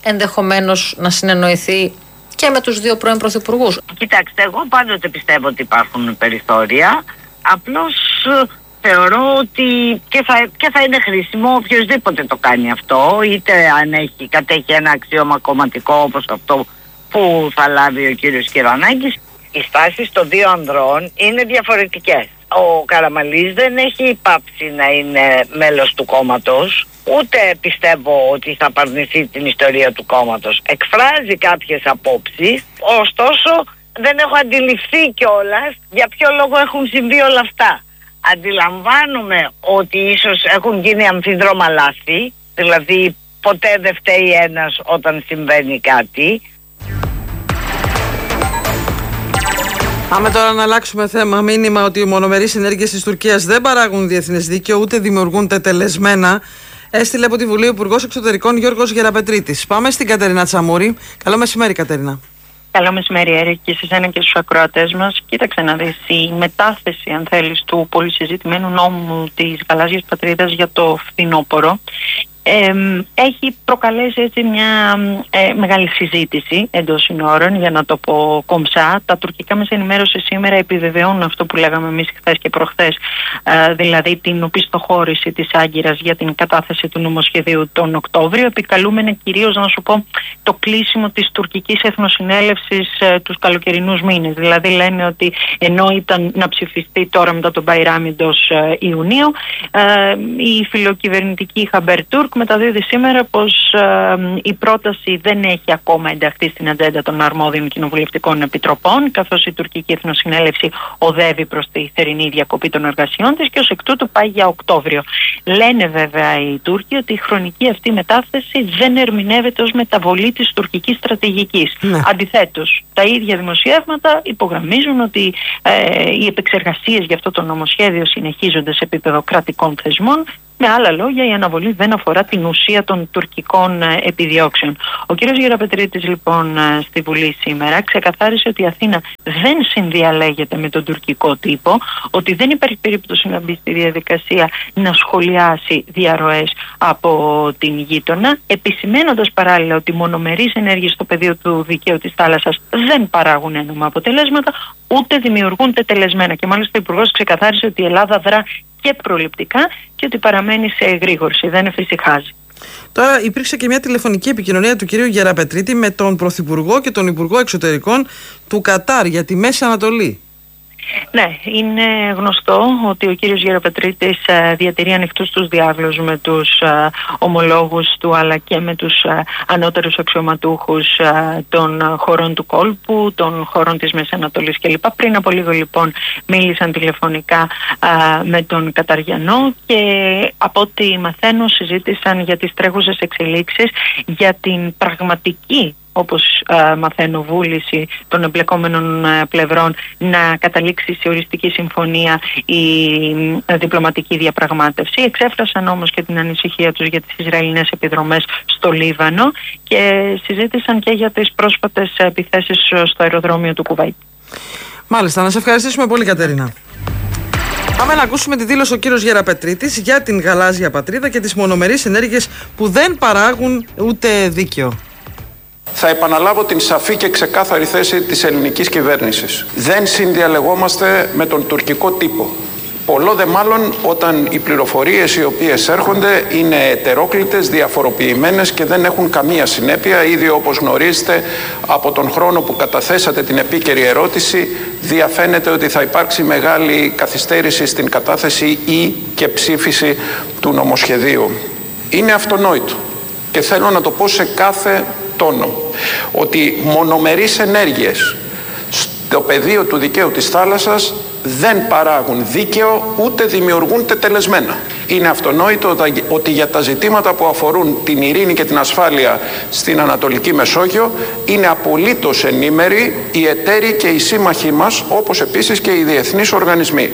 ενδεχομένως να συνεννοηθεί και με τους δύο πρώην πρωθυπουργούς? Κοιτάξτε, εγώ πάντοτε πιστεύω ότι υπάρχουν περιθώρια. Απλώς θεωρώ ότι και θα, και θα είναι χρήσιμο οποιοδήποτε το κάνει αυτό, είτε αν έχει, κατέχει ένα αξίωμα κομματικό όπως αυτό που θα λάβει ο κύριος Κυρανάκης. Οι στάσεις των δύο ανδρών είναι διαφορετικές. Ο Καραμανλής δεν έχει πάψει να είναι μέλος του κόμματος, ούτε πιστεύω ότι θα παρνηθεί την ιστορία του κόμματος. Εκφράζει κάποιες απόψεις, ωστόσο δεν έχω αντιληφθεί κιόλας για ποιο λόγο έχουν συμβεί όλα αυτά. Αντιλαμβάνομαι ότι ίσως έχουν γίνει αμφίδρομα λάθη, δηλαδή ποτέ δεν φταίει ένας όταν συμβαίνει κάτι. Πάμε τώρα να αλλάξουμε θέμα. Μήνυμα ότι οι μονομερείς ενέργειες της Τουρκίας δεν παράγουν διεθνές δίκαιο ούτε δημιουργούν τετελεσμένα. Έστειλε από τη Βουλή ο Υπουργός Εξωτερικών Γιώργος Γεραπετρίτης. Πάμε στην Κατερίνα Τσαμούρη. Καλό μεσημέρι, Κατερίνα. Καλό μεσημέρι, Έρη, και σε εσένα και στους ακροατές μας. Κοίταξε να δεις, η μετάθεση, αν θέλεις, του πολυσυζητημένου νόμου της Γαλάζιας Πατρίδας για το φθινόπωρο Ε, έχει προκαλέσει έτσι μια ε, μεγάλη συζήτηση εντός συνόρων, για να το πω κομψά. Τα τουρκικά μέσα ενημέρωση σήμερα επιβεβαιώνουν αυτό που λέγαμε εμείς χθες και προχθές, ε, δηλαδή την οπισθοχώρηση της Άγκυρας για την κατάθεση του νομοσχεδίου τον Οκτώβριο, επικαλούμενε κυρίως, να σου πω, το κλείσιμο της τουρκικής εθνοσυνέλευσης ε, τους καλοκαιρινούς μήνες. Δηλαδή λένε ότι ενώ ήταν να ψηφιστεί τώρα μετά τον Μπαϊράμι εντός ε, Ιουνίου, ε, η φιλοκυβερνητική Χαμπερτούρκ μεταδίδει σήμερα πως ε, η πρόταση δεν έχει ακόμα ενταχθεί στην ατζέντα των αρμόδιων κοινοβουλευτικών επιτροπών, καθώς η τουρκική εθνοσυνέλευση οδεύει προς τη θερινή διακοπή των εργασιών της και ως εκ τούτου πάει για Οκτώβριο. Λένε βέβαια οι Τούρκοι ότι η χρονική αυτή μετάθεση δεν ερμηνεύεται ως μεταβολή της τουρκικής στρατηγικής. Ναι. Αντιθέτως, τα ίδια δημοσιεύματα υπογραμμίζουν ότι ε, οι επεξεργασίες για αυτό το νομοσχέδιο συνεχίζονται σε επίπεδο κρατικών θεσμών. Με άλλα λόγια, η αναβολή δεν αφορά την ουσία των τουρκικών ε, επιδιώξεων. Ο κ. Γεραπετρίτης, λοιπόν, ε, στη Βουλή σήμερα ξεκαθάρισε ότι η Αθήνα δεν συνδιαλέγεται με τον τουρκικό τύπο, ότι δεν υπάρχει περίπτωση να μπει στη διαδικασία να σχολιάσει διαρροές από την γείτονα, επισημένοντας παράλληλα ότι μονομερείς ενέργειες στο πεδίο του δικαίου της θάλασσας δεν παράγουν ένομα αποτελέσματα, ούτε δημιουργούν τετελεσμένα. Και μάλιστα ο Υπουργός ξεκαθάρισε ότι η Ελλάδα δρά και προληπτικά και ότι παραμένει σε εγρήγορση, δεν εφησυχάζει. Τώρα υπήρξε και μια τηλεφωνική επικοινωνία του κυρίου Γεραπετρίτη με τον Πρωθυπουργό και τον Υπουργό Εξωτερικών του Κατάρ για τη Μέση Ανατολή. Ναι, είναι γνωστό ότι ο κύριος Γεραπετρίτης ε, διατηρεί ανοιχτούς τους διάβλους με τους ε, ομολόγους του, αλλά και με τους ε, ανώτερους αξιωματούχους ε, των χωρών του κόλπου, των χωρών της Μέσης Ανατολής κλπ. Πριν από λίγο, λοιπόν, μίλησαν τηλεφωνικά ε, με τον Καταριανό και από ό,τι μαθαίνω συζήτησαν για τις τρέχουσες εξελίξεις, για την πραγματική, όπως ε, μαθαίνω, βούληση των εμπλεκόμενων ε, πλευρών να καταλήξει σε οριστική συμφωνία η ε, διπλωματική διαπραγμάτευση. Εξέφρασαν όμως και την ανησυχία τους για τις Ισραηλινές επιδρομές στο Λίβανο και συζήτησαν και για τις πρόσφατες επιθέσεις στο αεροδρόμιο του Κουβάιτ. Μάλιστα, να σε ευχαριστήσουμε πολύ, Κατερίνα. Πάμε να ακούσουμε τη δήλωση ο κύριος Γεραπετρίτης για την Γαλάζια Πατρίδα και τις μονομερείς ενέργειες που δεν παράγουν ούτε δίκαιο. Θα επαναλάβω την σαφή και ξεκάθαρη θέση της ελληνικής κυβέρνησης. Δεν συνδιαλεγόμαστε με τον τουρκικό τύπο. Πολλό δε μάλλον όταν οι πληροφορίες οι οποίες έρχονται είναι ετερόκλητες, διαφοροποιημένες και δεν έχουν καμία συνέπεια. Ήδη, όπως γνωρίζετε, από τον χρόνο που καταθέσατε την επίκαιρη ερώτηση, διαφαίνεται ότι θα υπάρξει μεγάλη καθυστέρηση στην κατάθεση ή και ψήφιση του νομοσχεδίου. Είναι αυτονόητο και θέλω να το πω σε κάθε τόνο ότι μονομερείς ενέργειες στο πεδίο του δικαίου της θάλασσας δεν παράγουν δίκαιο ούτε δημιουργούν τετελεσμένα. Είναι αυτονόητο ότι για τα ζητήματα που αφορούν την ειρήνη και την ασφάλεια στην Ανατολική Μεσόγειο είναι απολύτως ενήμεροι οι εταίροι και οι σύμμαχοί μας, όπως επίσης και οι διεθνείς οργανισμοί.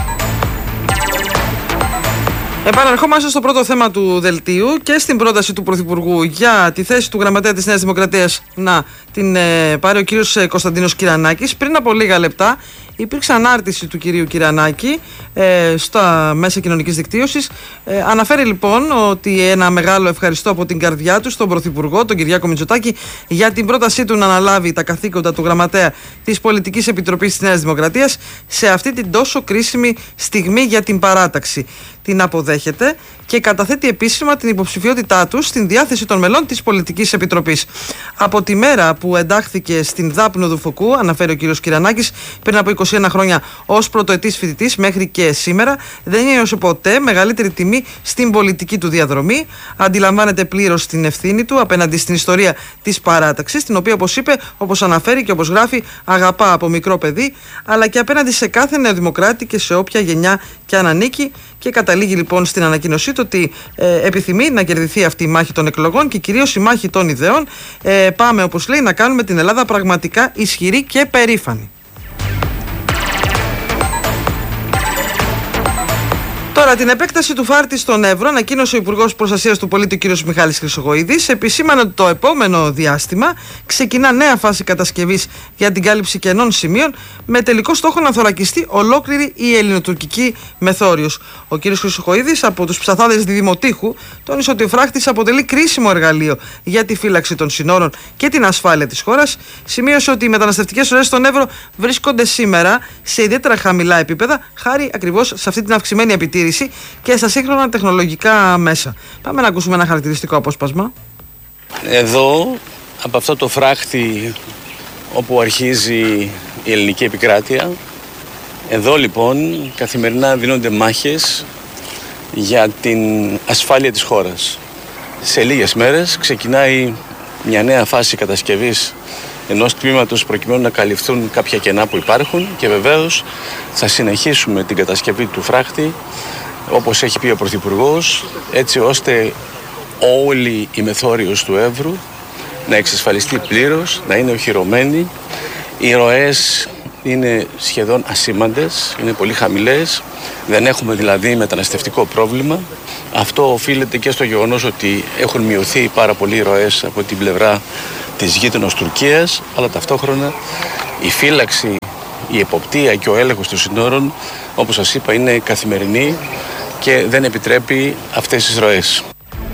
Επαναρχόμαστε στο πρώτο θέμα του δελτίου και στην πρόταση του Πρωθυπουργού για τη θέση του γραμματέα της Νέας Δημοκρατίας να την ε, πάρει ο κύριος Κωνσταντίνος Κυρανάκης. Πριν από λίγα λεπτά υπήρξε ανάρτηση του κυρίου Κυρανάκη ε, στα μέσα κοινωνικής δικτύωσης. Ε, αναφέρει λοιπόν ότι ένα μεγάλο ευχαριστώ από την καρδιά του στον Πρωθυπουργό, τον Κυριάκο Μητσοτάκη, για την πρότασή του να αναλάβει τα καθήκοντα του Γραμματέα της Πολιτικής Επιτροπής της Νέας Δημοκρατίας σε αυτή την τόσο κρίσιμη στιγμή για την παράταξη. Την αποδέχεται και καταθέτει επίσημα την υποψηφιότητά του στην διάθεση των μελών της Πολιτικής Επιτροπής. Από τη μέρα που εντάχθηκε στην Δάπνο Δουφοκού, αναφέρει ο κ. Κυρανάκης, πριν από είκοσι ένα χρόνια ως πρωτοετής φοιτητής μέχρι και σήμερα, δεν ένιωσε ποτέ μεγαλύτερη τιμή στην πολιτική του διαδρομή. Αντιλαμβάνεται πλήρως την ευθύνη του απέναντι στην ιστορία της παράταξης, την οποία, όπως είπε, όπως αναφέρει και όπως γράφει, αγαπά από μικρό παιδί, αλλά και απέναντι σε κάθε νεοδημοκράτη και σε όποια γενιά και αν ανήκει. Και καταλήγει λοιπόν στην ανακοίνωσή του ότι ε, επιθυμεί να κερδιθεί αυτή η μάχη των εκλογών και κυρίως η μάχη των ιδεών. Ε, πάμε, όπως λέει, να κάνουμε την Ελλάδα πραγματικά ισχυρή και περήφανη. Τώρα, την επέκταση του φάρτη στον Εύρο ανακοίνωσε ο Υπουργός Προστασίας του Πολίτη, ο κ. Μιχάλης Χρυσοχοΐδης. Επισήμανε ότι το επόμενο διάστημα ξεκινά νέα φάση κατασκευής για την κάλυψη κενών σημείων, με τελικό στόχο να θωρακιστεί ολόκληρη η ελληνοτουρκική μεθόριος. Ο κ. Χρυσοχοΐδης, από τους ψαθάδες Διδημοτήχου, τόνισε ότι ο φράχτης αποτελεί κρίσιμο εργαλείο για τη φύλαξη των συνόρων και την ασφάλεια της χώρας. Σημείωσε ότι οι μεταναστευτικές ροές στον Εύρο βρίσκονται σήμερα σε ιδιαίτερα χαμηλά επίπεδα, χάρη ακριβώς σε αυτή την αυξημένη επιτήρηση και στα σύγχρονα τεχνολογικά μέσα. Πάμε να ακούσουμε ένα χαρακτηριστικό απόσπασμα. Εδώ, από αυτό το φράχτη όπου αρχίζει η ελληνική επικράτεια, εδώ λοιπόν καθημερινά δίνονται μάχες για την ασφάλεια της χώρας. Σε λίγες μέρες ξεκινάει μια νέα φάση κατασκευής ενός τμήματος προκειμένου να καλυφθούν κάποια κενά που υπάρχουν και βεβαίως θα συνεχίσουμε την κατασκευή του φράχτη, όπως έχει πει ο Πρωθυπουργός, έτσι ώστε όλη η μεθόριος του Εύρου να εξασφαλιστεί πλήρως, να είναι οχυρωμένη. Οι ροές είναι σχεδόν ασήμαντες, είναι πολύ χαμηλές, δεν έχουμε δηλαδή μεταναστευτικό πρόβλημα. Αυτό οφείλεται και στο γεγονός ότι έχουν μειωθεί πάρα πολλοί οι ροές από την πλευρά της γείτονος Τουρκίας, αλλά ταυτόχρονα η φύλαξη, η εποπτεία και ο έλεγχος των συνόρων, όπως σας είπα, είναι καθημερινή και δεν επιτρέπει αυτές τις ροές.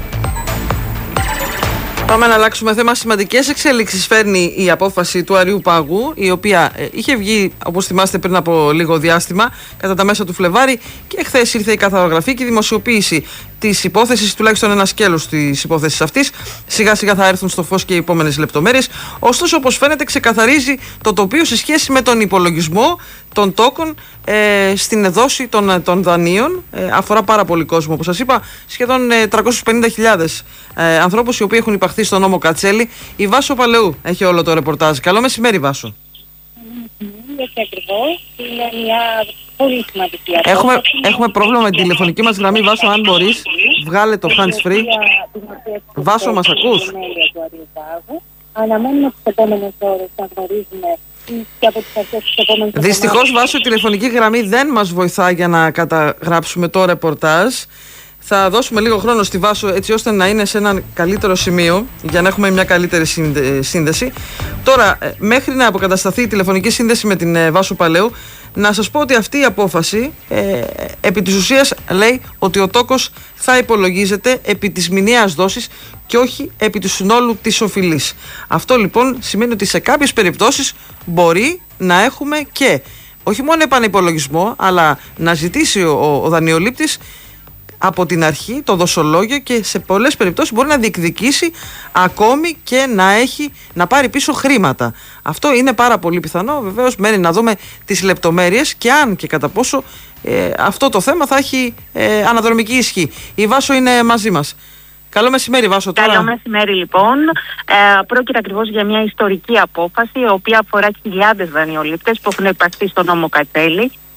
Πάμε να αλλάξουμε θέμα. Σημαντικές εξέλιξεις φέρνει η απόφαση του Αριού Πάγου, η οποία ε, είχε βγει, όπως θυμάστε, πριν από λίγο διάστημα, κατά τα μέσα του Φλεβάρι, και χθες ήρθε η καθαρογραφή και η δημοσιοποίηση της υπόθεσης, τουλάχιστον ένα σκέλος της υπόθεσης αυτής. Σιγά σιγά θα έρθουν στο φως και οι επόμενες λεπτομέρειες. Ωστόσο, όπως φαίνεται, ξεκαθαρίζει το τοπίο σε σχέση με τον υπολογισμό των τόκων ε, στην δόση των, των δανείων. Ε, αφορά πάρα πολύ κόσμο, όπως σας είπα, σχεδόν ε, τριακόσιες πενήντα χιλιάδες ε, ανθρώπους οι οποίοι έχουν υπαχθεί στον νόμο Κατσέλη. Η Βάσο Παλαιού έχει όλο το ρεπορτάζ. Καλό μεσημέρι, Βάσο. Έτσι ακριβώς. Είναι μια πολύ σημαντική απόφαση. Έχουμε, έχουμε πρόβλημα με τη τηλεφωνική μας γραμμή. Βάσο, αν μπορείς, βγάλε το hands free. Βάσο, μας ακούς? Αναμένουμε τις επόμενες ώρες να γνωρίζουμε και από τις αρχές της επόμενης. Δυστυχώς, Βάσο, η τηλεφωνική γραμμή δεν μας βοηθά για να καταγράψουμε το ρεπορτάζ. Θα δώσουμε λίγο χρόνο στη Βάσο έτσι ώστε να είναι σε ένα καλύτερο σημείο για να έχουμε μια καλύτερη σύνδεση. Τώρα, μέχρι να αποκατασταθεί η τηλεφωνική σύνδεση με την Βάσο Παλαιού, να σας πω ότι αυτή η απόφαση ε, επί της ουσίας λέει ότι ο τόκος θα υπολογίζεται επί της μηνιαίας δόσης και όχι επί του συνόλου της οφειλής. Αυτό λοιπόν σημαίνει ότι σε κάποιες περιπτώσεις μπορεί να έχουμε και όχι μόνο επανυπολογισμό, αλλά να ζητήσει ο, ο δανειολήπτης από την αρχή το δοσολόγιο και σε πολλές περιπτώσεις μπορεί να διεκδικήσει ακόμη και να, έχει, να πάρει πίσω χρήματα. Αυτό είναι πάρα πολύ πιθανό. Βεβαίως μένει να δούμε τις λεπτομέρειες και αν και κατά πόσο ε, αυτό το θέμα θα έχει ε, αναδρομική ισχύ. Η Βάσο είναι μαζί μας. Καλό μεσημέρι, Βάσο. Τώρα. Καλό μεσημέρι, λοιπόν. Ε, πρόκειται ακριβώς για μια ιστορική απόφαση, η οποία αφορά χιλιάδες δανειολήπτες που έχουν υπαχθεί στον νόμο Κατσέλη.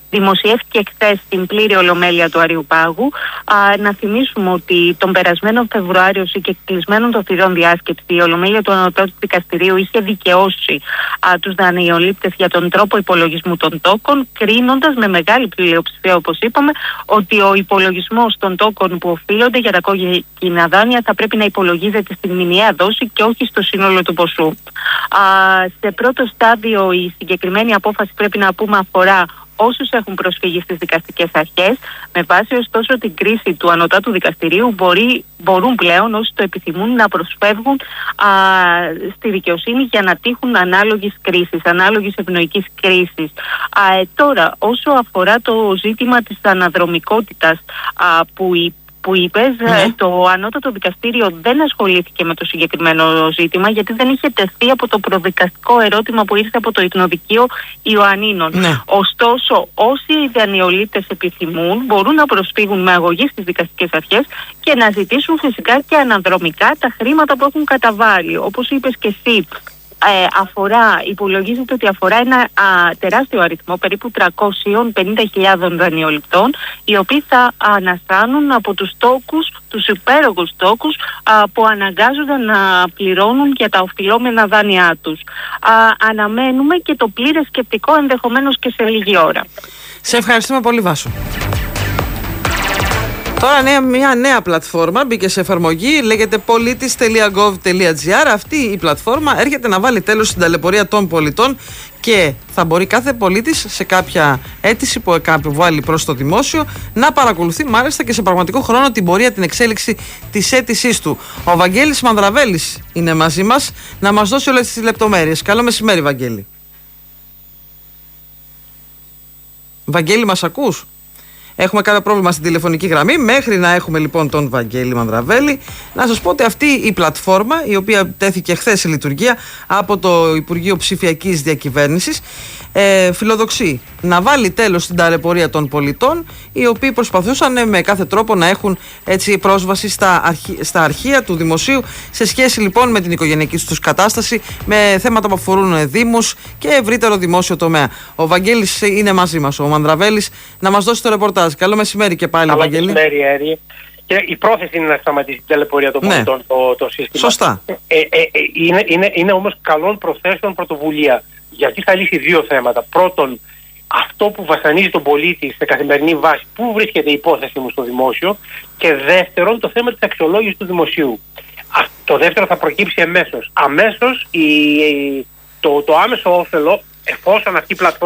δημοσιεύτηκε χθες στην πλήρη ολομέλεια του Αριουπάγου. Α, να θυμίσουμε ότι τον περασμένο Φεβρουάριο, συγκεκλεισμένων των θυρών διάσκεψη, η ολομέλεια του Ανωτάτου Δικαστηρίου είχε δικαιώσει α, τους δανειολήπτες για τον τρόπο υπολογισμού των τόκων, κρίνοντας με μεγάλη πλειοψηφία, όπως είπαμε, ότι ο υπολογισμός των τόκων που οφείλονται για τα κόκκινα δάνεια θα πρέπει να υπολογίζεται στην μηνιαία δόση και όχι στο σύνολο του ποσού. Α, σε πρώτο στάδιο η συγκεκριμένη απόφαση, πρέπει να πούμε, αφορά όσους έχουν προσφύγει στις δικαστικές αρχές. Με βάση ωστόσο την κρίση του Ανωτάτου Δικαστηρίου, μπορεί, μπορούν πλέον όσοι το επιθυμούν να προσφεύγουν α, στη δικαιοσύνη για να τύχουν ανάλογης κρίσης, ανάλογης ευνοϊκής κρίσης. Α, ε, τώρα, όσο αφορά το ζήτημα της αναδρομικότητας α, που η που είπες, ναι. Το Ανώτατο Δικαστήριο δεν ασχολήθηκε με το συγκεκριμένο ζήτημα, γιατί δεν είχε τεθεί από το προδικαστικό ερώτημα που ήρθε από το Ειρηνοδικείο Ιωαννίνων. Ναι. Ωστόσο, όσοι οι δανειολήπτες επιθυμούν, μπορούν να προσφύγουν με αγωγή στις δικαστικές αρχές και να ζητήσουν φυσικά και αναδρομικά τα χρήματα που έχουν καταβάλει. Όπως είπες και εσύ, Ε, αφορά, υπολογίζεται ότι αφορά ένα α, τεράστιο αριθμό, περίπου τριακόσιες πενήντα χιλιάδες δανειοληπτών, οι οποίοι θα αναστάνουν από τους τόκους, τους υπέρογους τόκους α, που αναγκάζονται να πληρώνουν για τα οφειλόμενα δάνειά τους. Α, αναμένουμε και το πλήρες σκεπτικό ενδεχομένως και σε λίγη ώρα. Σε ευχαριστούμε πολύ, Βάσο. Τώρα νέα, μια νέα πλατφόρμα μπήκε σε εφαρμογή, λέγεται πολίτης τελεία γκοβ τελεία τζι άρ. Αυτή η πλατφόρμα έρχεται να βάλει τέλος στην ταλαιπωρία των πολιτών και θα μπορεί κάθε πολίτης σε κάποια αίτηση που βάλει προς το δημόσιο να παρακολουθεί μάλιστα και σε πραγματικό χρόνο την πορεία, την εξέλιξη της αίτησής του. Ο Βαγγέλης Μανδραβέλης είναι μαζί μας να μας δώσει όλες τις λεπτομέρειες. Καλό μεσημέρι, Βαγγέλη. Βαγγέλη, μας ακούς? Έχουμε κάποιο πρόβλημα στην τηλεφωνική γραμμή. Μέχρι να έχουμε λοιπόν τον Βαγγέλη Μανδραβέλη, να σας πω ότι αυτή η πλατφόρμα, η οποία τέθηκε χθες σε λειτουργία από το Υπουργείο Ψηφιακής Διακυβέρνησης, ε, φιλοδοξεί να βάλει τέλος στην ταλαιπωρία των πολιτών, οι οποίοι προσπαθούσαν με κάθε τρόπο να έχουν έτσι πρόσβαση στα, αρχή, στα αρχεία του δημοσίου, σε σχέση λοιπόν με την οικογενειακή τους κατάσταση, με θέματα που αφορούν δήμους και ευρύτερο δημόσιο τομέα. Ο Βαγγέλης είναι μαζί μας, ο Μανδραβέλης, να μας δώσει το ρεπορτάζ. Καλό μεσημέρι και πάλι, Καλό Βαγγέλη. Καλό μεσημέρι, Έρη. Και η πρόθεση είναι να σταματήσει την ταλαιπωρία των πολιτών, ναι. το, το σύστημα. Σωστά. Ε, ε, ε, είναι, είναι, είναι όμως καλών προθέσεων πρωτοβουλία, γιατί θα λύσει δύο θέματα. Πρώτον, αυτό που βασανίζει τον πολίτη σε καθημερινή βάση, πού βρίσκεται η υπόθεση μου στο δημόσιο, και δεύτερον, το θέμα της αξιολόγησης του δημοσίου. Α, το δεύτερο θα προκύψει εμέσως. Αμέσως η, η, το, το άμεσο όφελο, εφόσον αυτή η πλατφόρμα